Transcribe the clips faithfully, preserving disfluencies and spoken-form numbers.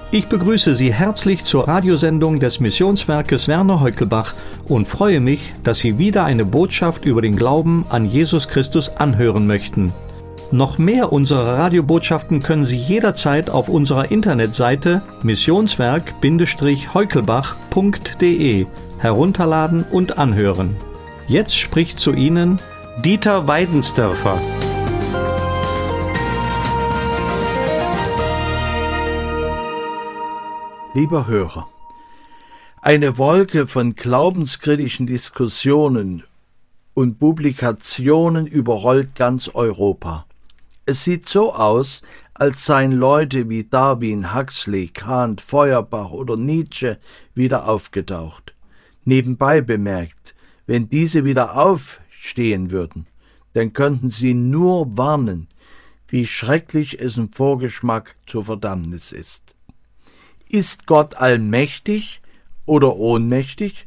Ich begrüße Sie herzlich zur Radiosendung des Missionswerkes Werner Heukelbach und freue mich, dass Sie wieder eine Botschaft über den Glauben an Jesus Christus anhören möchten. Noch mehr unserer Radiobotschaften können Sie jederzeit auf unserer Internetseite missionswerk Heukelbach punkt de herunterladen und anhören. Jetzt spricht zu Ihnen Dieter Weidensdörfer. Lieber Hörer, eine Wolke von glaubenskritischen Diskussionen und Publikationen überrollt ganz Europa. Es sieht so aus, als seien Leute wie Darwin, Huxley, Kant, Feuerbach oder Nietzsche wieder aufgetaucht. Nebenbei bemerkt, wenn diese wieder aufstehen würden, dann könnten sie nur warnen, wie schrecklich es im Vorgeschmack zur Verdammnis ist. Ist Gott allmächtig oder ohnmächtig?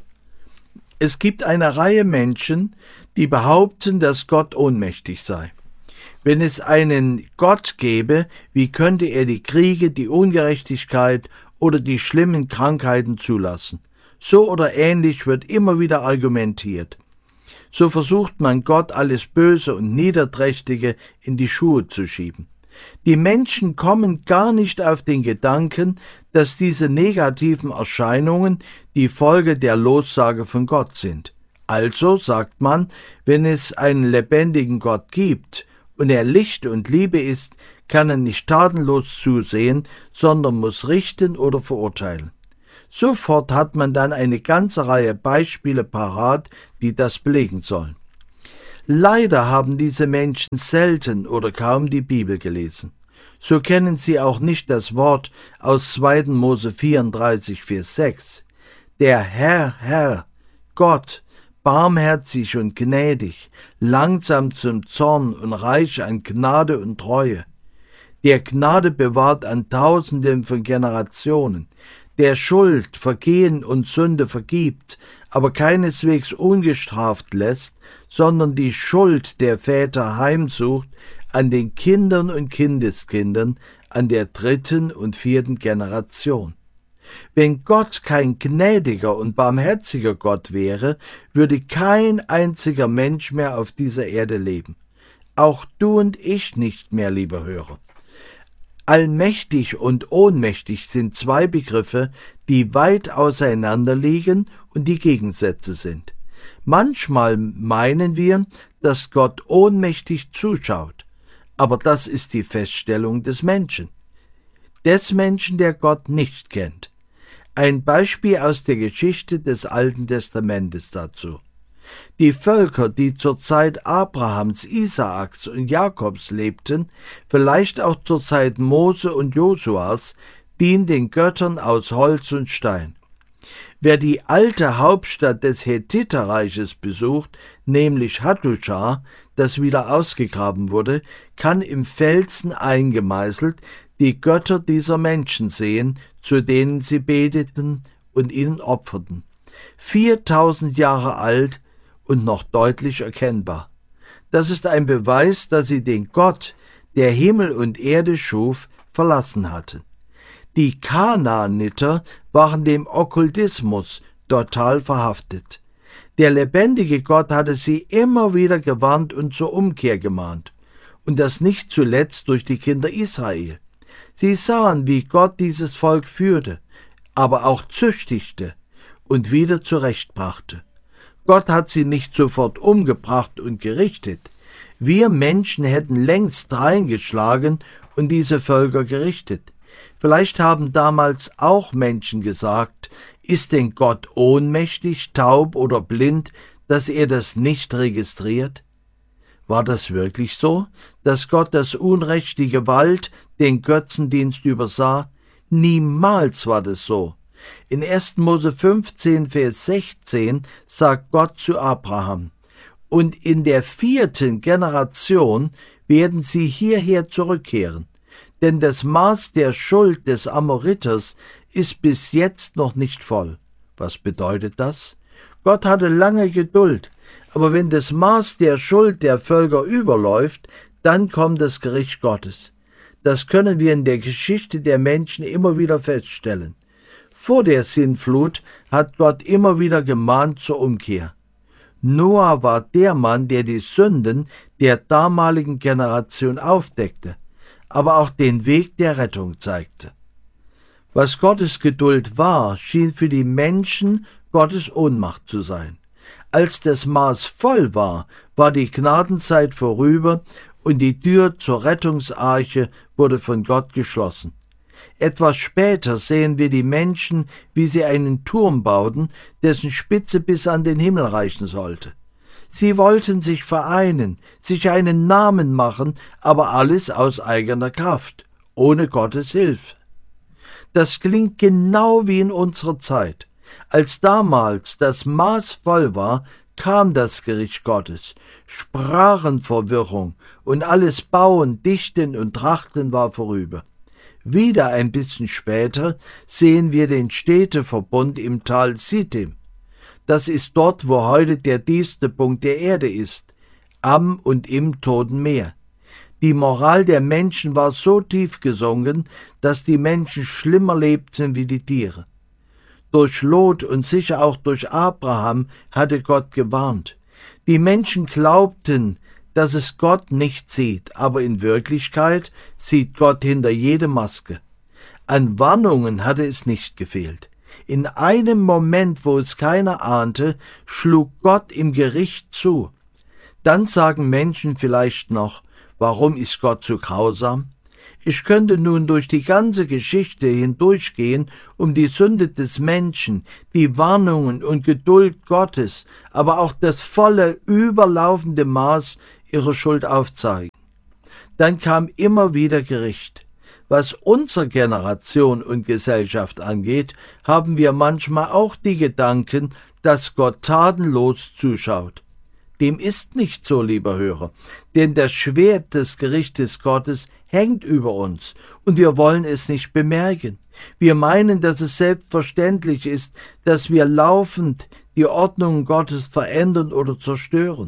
Es gibt eine Reihe Menschen, die behaupten, dass Gott ohnmächtig sei. Wenn es einen Gott gäbe, wie könnte er die Kriege, die Ungerechtigkeit oder die schlimmen Krankheiten zulassen? So oder ähnlich wird immer wieder argumentiert. So versucht man Gott alles Böse und Niederträchtige in die Schuhe zu schieben. Die Menschen kommen gar nicht auf den Gedanken, dass diese negativen Erscheinungen die Folge der Lossage von Gott sind. Also sagt man, wenn es einen lebendigen Gott gibt und er Licht und Liebe ist, kann er nicht tatenlos zusehen, sondern muss richten oder verurteilen. Sofort hat man dann eine ganze Reihe Beispiele parat, die das belegen sollen. Leider haben diese Menschen selten oder kaum die Bibel gelesen. So kennen sie auch nicht das Wort aus zweiter Mose vierunddreißig, Vers sechs. Der Herr, Herr, Gott, barmherzig und gnädig, langsam zum Zorn und reich an Gnade und Treue, der Gnade bewahrt an Tausenden von Generationen, der Schuld, Vergehen und Sünde vergibt, aber keineswegs ungestraft lässt, sondern die Schuld der Väter heimsucht an den Kindern und Kindeskindern, an der dritten und vierten Generation. Wenn Gott kein gnädiger und barmherziger Gott wäre, würde kein einziger Mensch mehr auf dieser Erde leben. Auch du und ich nicht mehr, lieber Hörer. Allmächtig und ohnmächtig sind zwei Begriffe, die weit auseinander liegen und die Gegensätze sind. Manchmal meinen wir, dass Gott ohnmächtig zuschaut, aber das ist die Feststellung des Menschen. Des Menschen, der Gott nicht kennt. Ein Beispiel aus der Geschichte des Alten Testamentes dazu. Die Völker, die zur Zeit Abrahams, Isaaks und Jakobs lebten, vielleicht auch zur Zeit Mose und Josuas, dienen den Göttern aus Holz und Stein. Wer die alte Hauptstadt des Hethiterreiches besucht, nämlich Hattuschar, das wieder ausgegraben wurde, kann im Felsen eingemeißelt die Götter dieser Menschen sehen, zu denen sie beteten und ihnen opferten. Viertausend Jahre alt und noch deutlich erkennbar. Das ist ein Beweis, dass sie den Gott, der Himmel und Erde schuf, verlassen hatten. Die Kanaaniter waren dem Okkultismus total verhaftet. Der lebendige Gott hatte sie immer wieder gewarnt und zur Umkehr gemahnt. Und das nicht zuletzt durch die Kinder Israel. Sie sahen, wie Gott dieses Volk führte, aber auch züchtigte und wieder zurechtbrachte. Gott hat sie nicht sofort umgebracht und gerichtet. Wir Menschen hätten längst reingeschlagen und diese Völker gerichtet. Vielleicht haben damals auch Menschen gesagt, ist denn Gott ohnmächtig, taub oder blind, dass er das nicht registriert? War das wirklich so, dass Gott das Unrecht, die Gewalt, den Götzendienst übersah? Niemals war das so. In erster Mose fünfzehn, Vers sechzehn sagt Gott zu Abraham: Und in der vierten Generation werden sie hierher zurückkehren, denn das Maß der Schuld des Amoriters ist bis jetzt noch nicht voll. Was bedeutet das? Gott hatte lange Geduld, aber wenn das Maß der Schuld der Völker überläuft, dann kommt das Gericht Gottes. Das können wir in der Geschichte der Menschen immer wieder feststellen. Vor der Sintflut hat Gott immer wieder gemahnt zur Umkehr. Noah war der Mann, der die Sünden der damaligen Generation aufdeckte, aber auch den Weg der Rettung zeigte. Was Gottes Geduld war, schien für die Menschen Gottes Ohnmacht zu sein. Als das Maß voll war, war die Gnadenzeit vorüber und die Tür zur Rettungsarche wurde von Gott geschlossen. Etwas später sehen wir die Menschen, wie sie einen Turm bauten, dessen Spitze bis an den Himmel reichen sollte. Sie wollten sich vereinen, sich einen Namen machen, aber alles aus eigener Kraft, ohne Gottes Hilfe. Das klingt genau wie in unserer Zeit. Als damals das Maß voll war, kam das Gericht Gottes, Sprachenverwirrung und alles Bauen, Dichten und Trachten war vorüber. Wieder ein bisschen später sehen wir den Städteverbund im Tal Sittim. Das ist dort, wo heute der tiefste Punkt der Erde ist, am und im Toten Meer. Die Moral der Menschen war so tief gesunken, dass die Menschen schlimmer lebten wie die Tiere. Durch Lot und sicher auch durch Abraham hatte Gott gewarnt. Die Menschen glaubten, dass es Gott nicht sieht, aber in Wirklichkeit sieht Gott hinter jede Maske. An Warnungen hatte es nicht gefehlt. In einem Moment, wo es keiner ahnte, schlug Gott im Gericht zu. Dann sagen Menschen vielleicht noch, warum ist Gott so grausam? Ich könnte nun durch die ganze Geschichte hindurchgehen, um die Sünde des Menschen, die Warnungen und Geduld Gottes, aber auch das volle, überlaufende Maß ihrer Schuld aufzeigen. Dann kam immer wieder Gericht. Was unsere Generation und Gesellschaft angeht, haben wir manchmal auch die Gedanken, dass Gott tatenlos zuschaut. Dem ist nicht so, lieber Hörer, denn das Schwert des Gerichtes Gottes hängt über uns und wir wollen es nicht bemerken. Wir meinen, dass es selbstverständlich ist, dass wir laufend die Ordnung Gottes verändern oder zerstören.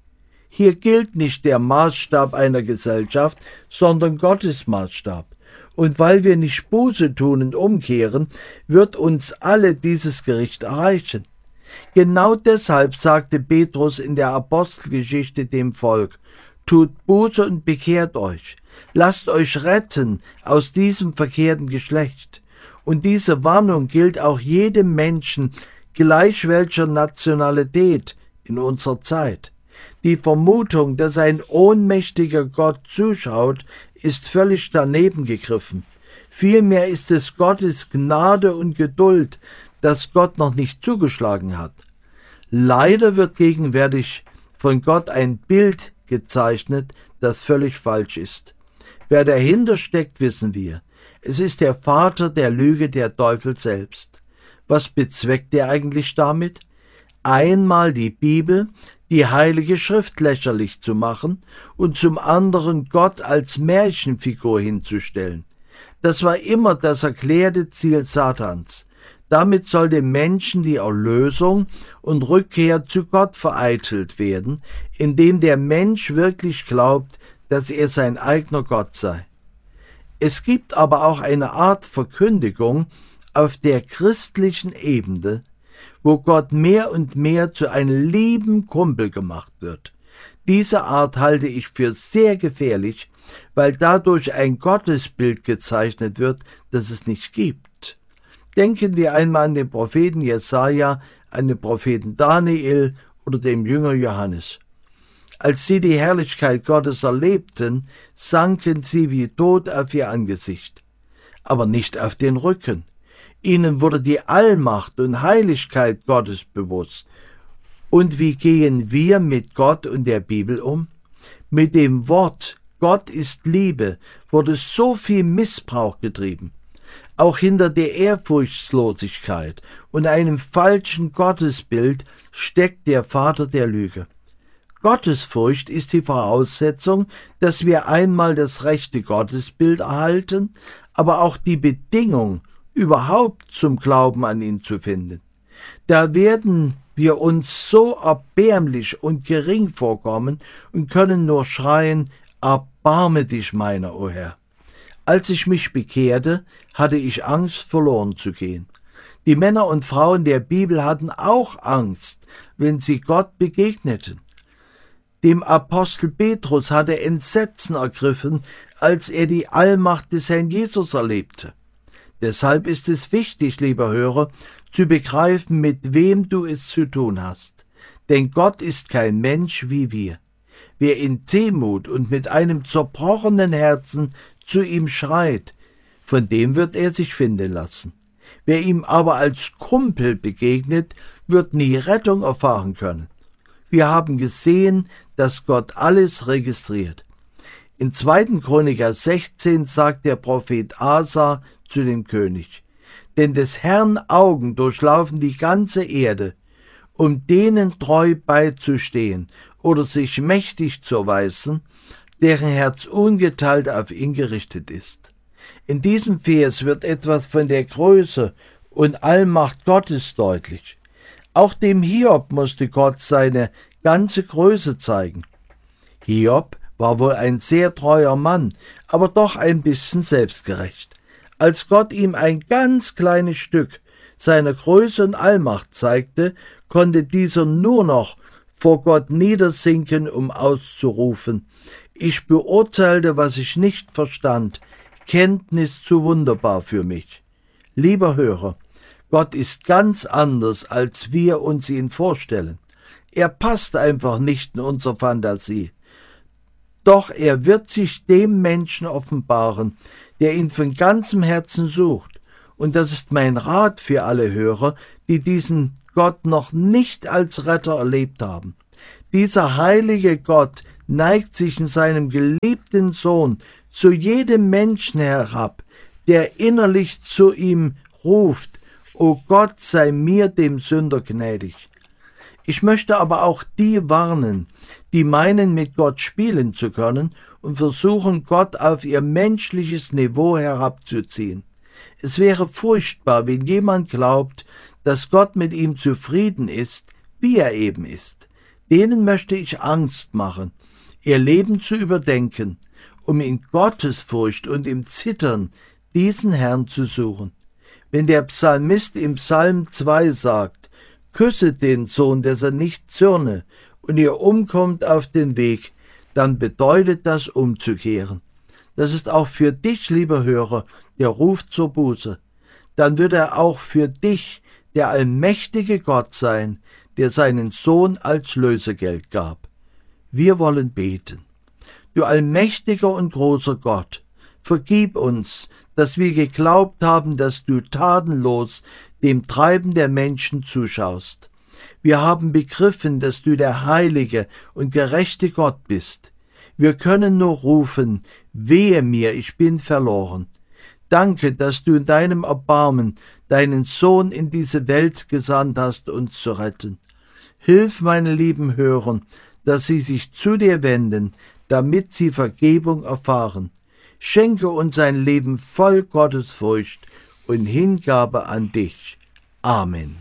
Hier gilt nicht der Maßstab einer Gesellschaft, sondern Gottes Maßstab. Und weil wir nicht Buße tun und umkehren, wird uns alle dieses Gericht erreichen. Genau deshalb sagte Petrus in der Apostelgeschichte dem Volk: Tut Buße und bekehrt euch, lasst euch retten aus diesem verkehrten Geschlecht. Und diese Warnung gilt auch jedem Menschen, gleich welcher Nationalität in unserer Zeit. Die Vermutung, dass ein ohnmächtiger Gott zuschaut, ist völlig daneben gegriffen. Vielmehr ist es Gottes Gnade und Geduld, dass Gott noch nicht zugeschlagen hat. Leider wird gegenwärtig von Gott ein Bild gezeichnet, das völlig falsch ist. Wer dahinter steckt, wissen wir. Es ist der Vater der Lüge, der Teufel selbst. Was bezweckt er eigentlich damit? Einmal die Bibel, die Heilige Schrift lächerlich zu machen und zum anderen Gott als Märchenfigur hinzustellen. Das war immer das erklärte Ziel Satans. Damit soll dem Menschen die Erlösung und Rückkehr zu Gott vereitelt werden, indem der Mensch wirklich glaubt, dass er sein eigener Gott sei. Es gibt aber auch eine Art Verkündigung auf der christlichen Ebene, wo Gott mehr und mehr zu einem lieben Kumpel gemacht wird. Diese Art halte ich für sehr gefährlich, weil dadurch ein Gottesbild gezeichnet wird, das es nicht gibt. Denken wir einmal an den Propheten Jesaja, an den Propheten Daniel oder dem Jünger Johannes. Als sie die Herrlichkeit Gottes erlebten, sanken sie wie tot auf ihr Angesicht, aber nicht auf den Rücken. Ihnen wurde die Allmacht und Heiligkeit Gottes bewusst. Und wie gehen wir mit Gott und der Bibel um? Mit dem Wort Gott ist Liebe wurde so viel Missbrauch getrieben. Auch hinter der Ehrfurchtslosigkeit und einem falschen Gottesbild steckt der Vater der Lüge. Gottesfurcht ist die Voraussetzung, dass wir einmal das rechte Gottesbild erhalten, aber auch die Bedingung, überhaupt zum Glauben an ihn zu finden. Da werden wir uns so erbärmlich und gering vorkommen und können nur schreien: Erbarme dich meiner, o Herr. Als ich mich bekehrte, hatte ich Angst, verloren zu gehen. Die Männer und Frauen der Bibel hatten auch Angst, wenn sie Gott begegneten. Dem Apostel Petrus hatte Entsetzen ergriffen, als er die Allmacht des Herrn Jesus erlebte. Deshalb ist es wichtig, lieber Hörer, zu begreifen, mit wem du es zu tun hast. Denn Gott ist kein Mensch wie wir. Wer in Demut und mit einem zerbrochenen Herzen zu ihm schreit, von dem wird er sich finden lassen. Wer ihm aber als Kumpel begegnet, wird nie Rettung erfahren können. Wir haben gesehen, dass Gott alles registriert. In zweiten Chroniker sechzehn sagt der Prophet Asa zu dem König: Denn des Herrn Augen durchlaufen die ganze Erde, um denen treu beizustehen oder sich mächtig zu erweisen, deren Herz ungeteilt auf ihn gerichtet ist. In diesem Vers wird etwas von der Größe und Allmacht Gottes deutlich. Auch dem Hiob musste Gott seine ganze Größe zeigen. Hiob war wohl ein sehr treuer Mann, aber doch ein bisschen selbstgerecht. Als Gott ihm ein ganz kleines Stück seiner Größe und Allmacht zeigte, konnte dieser nur noch vor Gott niedersinken, um auszurufen: Ich beurteilte, was ich nicht verstand, Kenntnis zu wunderbar für mich. Lieber Hörer, Gott ist ganz anders, als wir uns ihn vorstellen. Er passt einfach nicht in unsere Fantasie. Doch er wird sich dem Menschen offenbaren, der ihn von ganzem Herzen sucht. Und das ist mein Rat für alle Hörer, die diesen Gott noch nicht als Retter erlebt haben. Dieser heilige Gott neigt sich in seinem geliebten Sohn zu jedem Menschen herab, der innerlich zu ihm ruft: O Gott, sei mir dem Sünder gnädig. Ich möchte aber auch die warnen, die meinen, mit Gott spielen zu können und versuchen, Gott auf ihr menschliches Niveau herabzuziehen. Es wäre furchtbar, wenn jemand glaubt, dass Gott mit ihm zufrieden ist, wie er eben ist. Denen möchte ich Angst machen, ihr Leben zu überdenken, um in Gottesfurcht und im Zittern diesen Herrn zu suchen. Wenn der Psalmist im Psalm zwei sagt: Küsset den Sohn, dass er nicht zürne, und ihr umkommt auf den Weg, dann bedeutet das umzukehren. Das ist auch für dich, lieber Hörer, der Ruf zur Buße. Dann wird er auch für dich der allmächtige Gott sein, der seinen Sohn als Lösegeld gab. Wir wollen beten. Du allmächtiger und großer Gott, vergib uns, dass wir geglaubt haben, dass du tatenlos dem Treiben der Menschen zuschaust. Wir haben begriffen, dass du der heilige und gerechte Gott bist. Wir können nur rufen: Wehe mir, ich bin verloren. Danke, dass du in deinem Erbarmen deinen Sohn in diese Welt gesandt hast, uns zu retten. Hilf meine lieben Hörern, dass sie sich zu dir wenden, damit sie Vergebung erfahren. Schenke uns ein Leben voll Gottesfurcht und Hingabe an dich. Amen.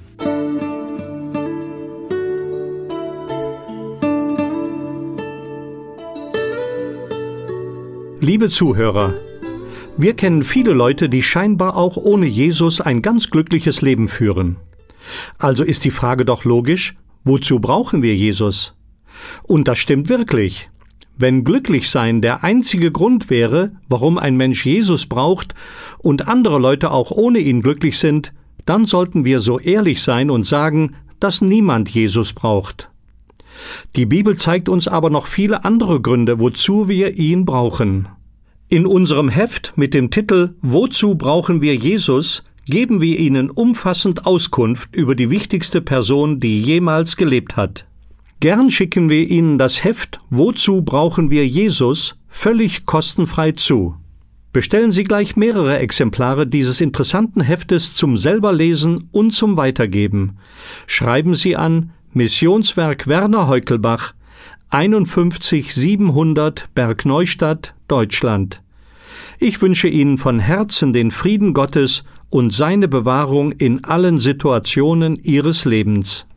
Liebe Zuhörer, wir kennen viele Leute, die scheinbar auch ohne Jesus ein ganz glückliches Leben führen. Also ist die Frage doch logisch: Wozu brauchen wir Jesus? Und das stimmt wirklich. Wenn Glücklichsein der einzige Grund wäre, warum ein Mensch Jesus braucht und andere Leute auch ohne ihn glücklich sind, dann sollten wir so ehrlich sein und sagen, dass niemand Jesus braucht. Die Bibel zeigt uns aber noch viele andere Gründe, wozu wir ihn brauchen. In unserem Heft mit dem Titel »Wozu brauchen wir Jesus?« geben wir Ihnen umfassend Auskunft über die wichtigste Person, die jemals gelebt hat. Gern schicken wir Ihnen das Heft »Wozu brauchen wir Jesus?« völlig kostenfrei zu. Bestellen Sie gleich mehrere Exemplare dieses interessanten Heftes zum Selberlesen und zum Weitergeben. Schreiben Sie an Missionswerk Werner Heukelbach, einundfünfzig siebenhundert Bergneustadt, Deutschland. Ich wünsche Ihnen von Herzen den Frieden Gottes und seine Bewahrung in allen Situationen Ihres Lebens.